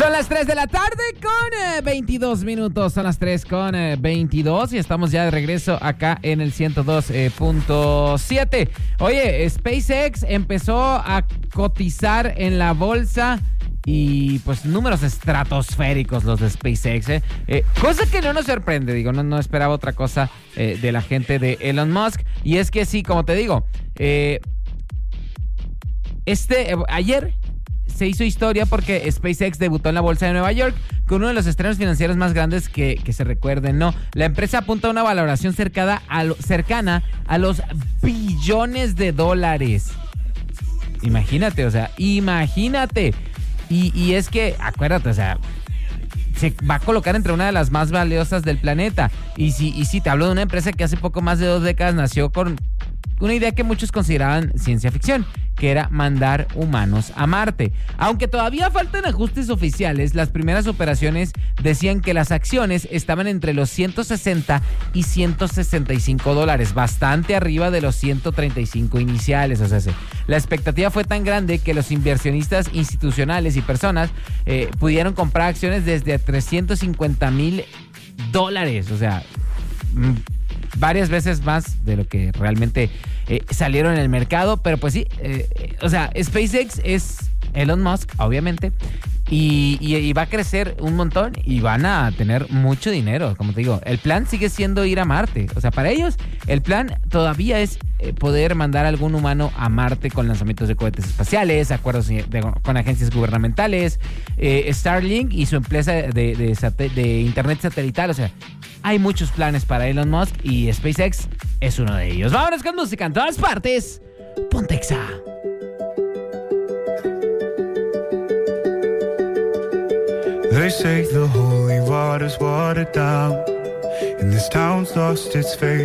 Son las 3 de la tarde con 22 minutos. Son las 3 con 22 y estamos ya de regreso acá en el 102.7. Oye, SpaceX empezó a cotizar en la bolsa y pues números estratosféricos los de SpaceX, cosa que no nos sorprende, digo, no esperaba otra cosa de la gente de Elon Musk. Y es que sí, como te digo, ayer se hizo historia porque SpaceX debutó en la bolsa de Nueva York con uno de los estrenos financieros más grandes que se recuerden, ¿no? La empresa apunta a una valoración cercana a los billones de dólares. Imagínate. Y es que, acuérdate, o sea, se va a colocar entre una de las más valiosas del planeta. Y si te hablo de una empresa que hace poco más de 2 décadas nació con una idea que muchos consideraban ciencia ficción, que era mandar humanos a Marte. Aunque todavía faltan ajustes oficiales, las primeras operaciones decían que las acciones estaban entre los 160 y 165 dólares, bastante arriba de los 135 iniciales. O sea, la expectativa fue tan grande que los inversionistas institucionales y personas pudieron comprar acciones desde $350,000. O sea, varias veces más de lo que realmente salieron en el mercado. Pero pues sí, o sea, SpaceX es Elon Musk, obviamente, y va a crecer un montón y van a tener mucho dinero. Como te digo, el plan sigue siendo ir a Marte. O sea, para ellos el plan todavía es poder mandar algún humano a Marte con lanzamientos de cohetes espaciales, acuerdos con agencias gubernamentales, Starlink y su empresa de internet satelital. O sea, hay muchos planes para Elon Musk y SpaceX es uno de ellos. Vámonos con música en todas partes. Ponte Exa. They say the holy water's watered down, and this town's lost its faith.